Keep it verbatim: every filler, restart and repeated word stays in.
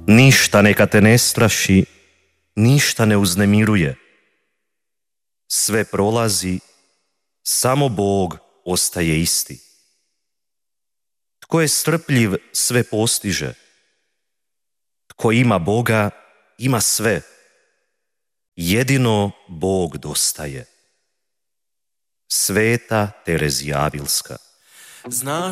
Ništa neka te ne straši, ništa ne uznemiruje. Sve prolazi, samo Bog ostaje isti. Tko je strpljiv, sve postiže. Tko ima Boga, ima sve. Jedino Bog dostaje. Sveta Terezija Avilska. Znaš